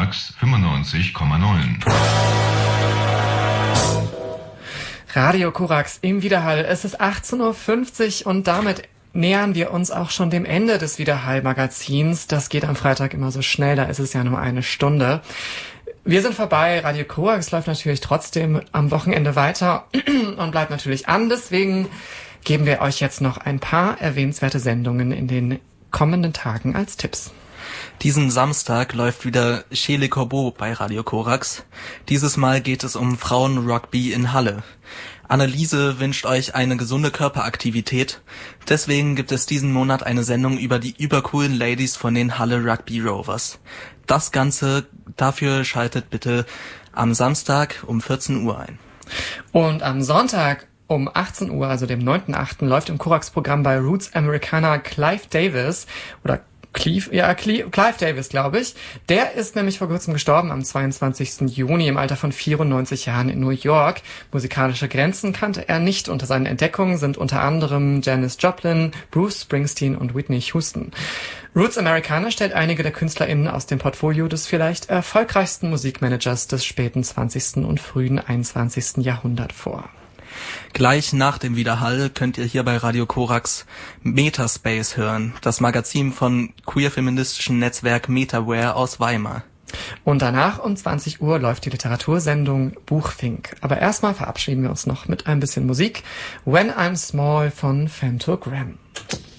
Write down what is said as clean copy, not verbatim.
Korax 95,9. Radio Korax im Widerhall. Es ist 18.50 Uhr und damit nähern wir uns auch schon dem Ende des Widerhall-Magazins. Das geht am Freitag immer so schnell, da ist es ja nur eine Stunde. Wir sind vorbei. Radio Korax läuft natürlich trotzdem am Wochenende weiter und bleibt natürlich an. Deswegen geben wir euch jetzt noch ein paar erwähnenswerte Sendungen in den kommenden Tagen als Tipps. Diesen Samstag läuft wieder Chez les Corbeaux bei Radio Korax. Dieses Mal geht es um Frauenrugby in Halle. Anneliese wünscht euch eine gesunde Körperaktivität. Deswegen gibt es diesen Monat eine Sendung über die übercoolen Ladies von den Halle Rugby Rovers. Das Ganze, dafür schaltet bitte am Samstag um 14 Uhr ein. Und am Sonntag um 18 Uhr, also dem 9.8., läuft im Korax-Programm bei Roots Americana Clive Davis Clive Davis, glaube ich. Der ist nämlich vor kurzem gestorben am 22. Juni im Alter von 94 Jahren in New York. Musikalische Grenzen kannte er nicht. Unter seinen Entdeckungen sind unter anderem Janis Joplin, Bruce Springsteen und Whitney Houston. Roots Americana stellt einige der KünstlerInnen aus dem Portfolio des vielleicht erfolgreichsten Musikmanagers des späten 20. und frühen 21. Jahrhunderts vor. Gleich nach dem Widerhall könnt ihr hier bei Radio Korax Metaspace hören, das Magazin von queer-feministischen Netzwerk Metaware aus Weimar. Und danach um 20 Uhr läuft die Literatursendung Buchfink. Aber erstmal verabschieden wir uns noch mit ein bisschen Musik. When I'm Small von Phantogram.